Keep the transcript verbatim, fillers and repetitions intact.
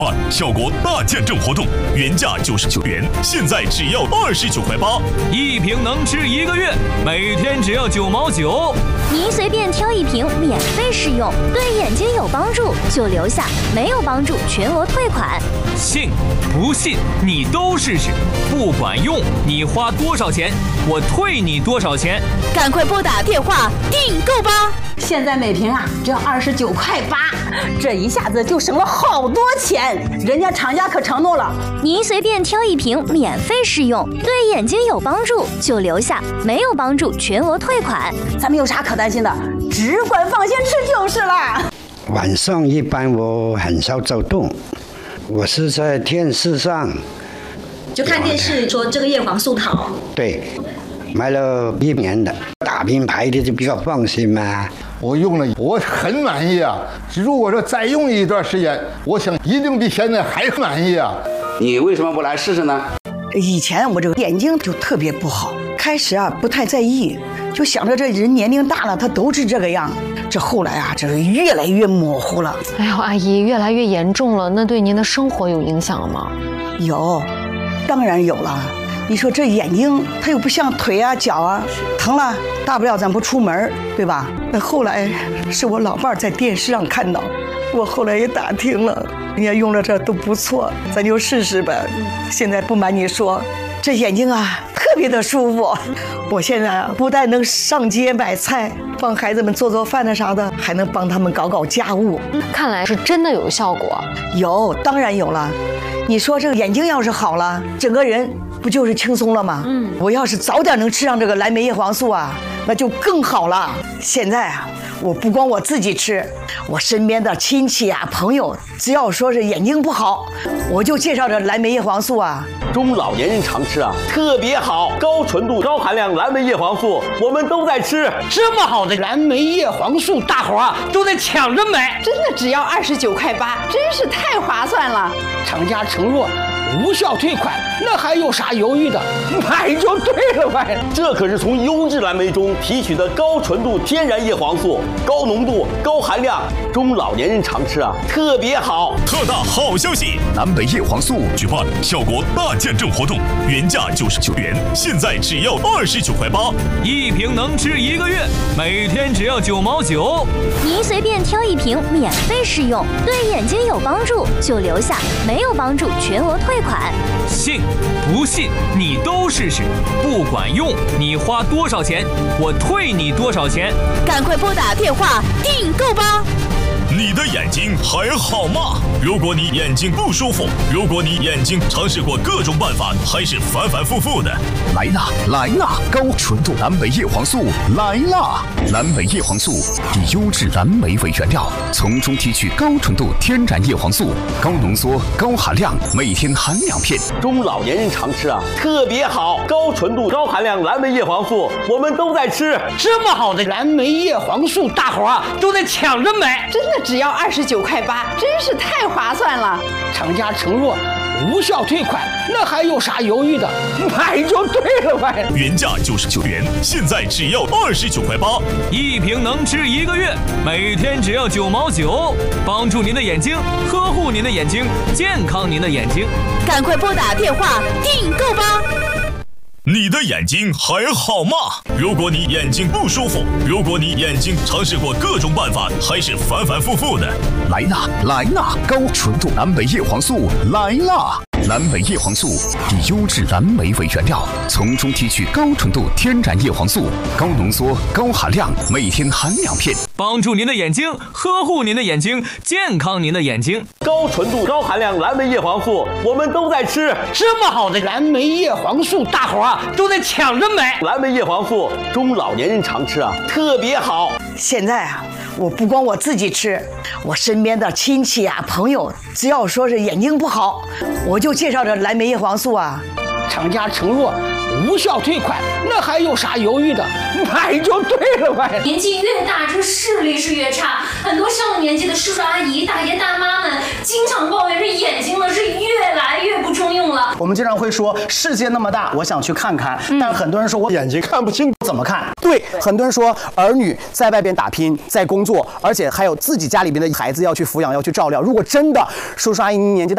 啊，效果大见证活动，原价九十九元，现在只要二十九块八， 一瓶能吃一个月，每天只要九毛九。 您随便挑一瓶，免费试用，对眼睛有帮助就留下，没有帮助全额退款。 信不信你都试试，不管用你花多少钱，我退你多少钱。 赶快拨打电话订购吧！ 现在每瓶啊只要二十九块八，这一下子就省了好多钱。人家厂家可承诺了， 您随便挑一瓶，免费试用，对眼睛有帮助就留下，没有帮助全额退款。 咱们有啥可担心的？只管放心吃就是了。 晚上一般我很少走动，我是在电视上就看电视说这个叶黄素好。 对，买了一年的大品牌的就比较放心嘛。 我用了，我很满意啊！如果说再用一段时间，我想一定比现在还满意啊！ 你为什么不来试试呢？ 以前我这个眼睛就特别不好，开始啊不太在意，就想着这人年龄大了，他都是这个样。这后来啊，这是越来越模糊了。 哎呦，阿姨，越来越严重了，那对您的生活有影响吗？ 有，当然有了。你说这眼睛它又不像腿啊脚啊，疼了大不了咱不出门，对吧？那后来是我老伴在电视上看到，我后来也打听了，人家用了这都不错，咱就试试呗。现在不瞒你说，这眼睛啊特别的舒服。我现在啊不但能上街买菜，帮孩子们做做饭的啥的，还能帮他们搞搞家务。 看来是真的有效果。 有，当然有了。你说这个眼睛要是好了，整个人不就是轻松了吗？嗯，我要是早点能吃上这个蓝莓叶黄素啊，那就更好了。现在啊，我不光我自己吃，我身边的亲戚啊、朋友，只要说是眼睛不好，我就介绍这蓝莓叶黄素啊。 中老年人常吃啊，特别好，高纯度、高含量蓝莓叶黄素，我们都在吃。 这么好的蓝莓叶黄素，大伙啊都在抢着买， 真的只要二十九块八，真是太划算了。 厂家承诺无效退款，那还有啥犹豫的？买就对了呗。 这可是从优质蓝莓中提取的高纯度天然叶黄素，高浓度、高含量，中老年人常吃啊，特别好。 特大好消息！蓝莓叶黄素举办效果大见证活动，原价九十九元，现在只要二十九块八， 一瓶能吃一个月，每天只要九毛九。 您随便挑一瓶，免费试用，对眼睛有帮助就留下，没有帮助全额退款。 信不信你都试试，不管用你花多少钱，我退你多少钱。 赶快拨打电话订购吧！ 你的眼睛还好吗？如果你眼睛不舒服，如果你眼睛尝试过各种办法，还是反反复复的， 来啦来啦！高纯度蓝莓叶黄素来啦！蓝莓叶黄素以优质蓝莓为原料，从中提取高纯度天然叶黄素，高浓缩、高含量，每天含两片。 中老年人常吃啊，特别好，高纯度、高含量蓝莓叶黄素，我们都在吃。 这么好的蓝莓叶黄素，大伙啊都在抢着买， 真的只要二十九块八，真是太划算了。 厂家承诺无效退款，那还有啥犹豫的？买就对了呗。 原价九十九元，现在只要二十九块八， 一瓶能吃一个月，每天只要九毛九，帮助您的眼睛，呵护您的眼睛，健康您的眼睛。 赶快拨打电话订购吧！ 你的眼睛还好吗？如果你眼睛不舒服，如果你眼睛尝试过各种办法，还是反反复复的， 来啦来啦！高纯度蓝莓叶黄素来啦！蓝莓叶黄素以优质蓝莓为原料，从中提取高纯度天然叶黄素，高浓缩、高含量，每天含两片， 帮助您的眼睛，呵护您的眼睛，健康您的眼睛。 高纯度、高含量蓝莓叶黄素，我们都在吃。 这么好的蓝莓叶黄素，大伙啊都在抢着买。 蓝莓叶黄素，中老年人常吃啊，特别好。 现在啊，我不光我自己吃，我身边的亲戚啊、朋友，只要说是眼睛不好，我就介绍这蓝莓叶黄素啊。 厂家承诺无效退款，那还有啥犹豫的？买就对了呗。 年纪越大，这视力是越差，很多上了年纪的叔叔阿姨、大爷大妈们经常抱怨这眼睛呢是越来越不中用了。 我们经常会说世界那么大，我想去看看，嗯、但很多人说我眼睛看不清，怎么看？对，很多人说儿女在外边打拼，在工作，而且还有自己家里边的孩子要去抚养，要去照料。如果真的叔叔阿姨年纪大。